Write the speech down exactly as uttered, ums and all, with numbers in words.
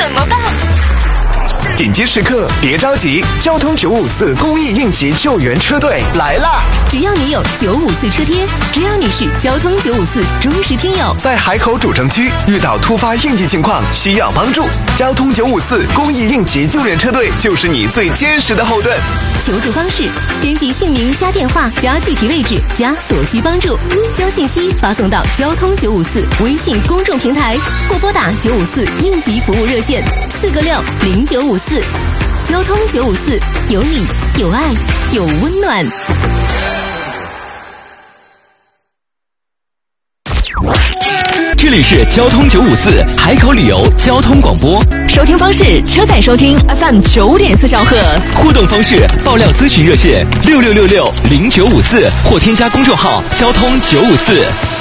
怎么办？ 紧急时刻别着急，交通九五四公益应急救援车队来啦！ 只要你有九五四车贴，只要你是交通九五四忠实听友， 在海口主城区遇到突发应急情况需要帮助，交通九五四公益应急救援车队就是你最坚实的后盾。 求助方式：编辑姓名加电话加具体位置加所需帮助，将信息发送到交通九五四微信公众平台，或拨打九五四应急服务热线四个六零九五四。交通九五四，有你，有爱，有温暖。 这里是交通九五四海口旅游交通广播， 收听方式：车载收听 F M 九点四兆赫。 互动方式：爆料咨询热线六六六六零九五四，或添加公众号交通九五四。